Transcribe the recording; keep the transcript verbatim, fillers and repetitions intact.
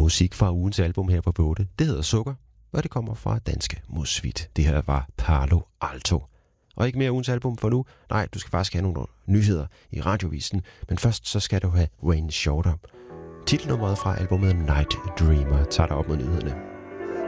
musik fra ugens album her på Både. Det hedder Sukker, og det kommer fra danske Musvit. Det her var Palo Alto. Og ikke mere ugens album for nu. Nej, du skal faktisk have nogle nyheder i radiovisen. Men først så skal du have Wayne Shorter. Titelnummeret fra albumet Night Dreamer tager dig op med nyhederne.